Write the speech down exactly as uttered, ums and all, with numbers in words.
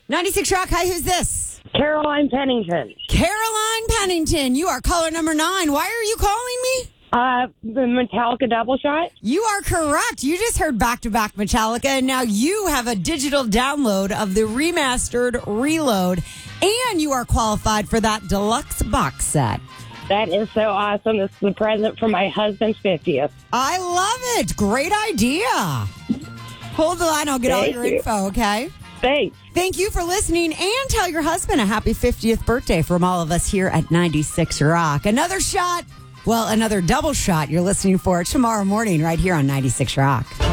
ninety-six Rock, hi, who's this? Caroline Pennington. Caroline Pennington, you are caller number nine. Why are you calling me? Uh, the Metallica double shot. You are correct. You just heard back-to-back Metallica, and now you have a digital download of the remastered Reload, and you are qualified for that deluxe box set. That is so awesome. This is the present for my husband's fiftieth. I love it. Great idea. Hold the line. I'll get all Thank your you. info, okay? Thanks. Thank you for listening, and tell your husband a happy fiftieth birthday from all of us here at ninety-six Rock. Another shot, well, another double shot you're listening for tomorrow morning right here on ninety-six Rock.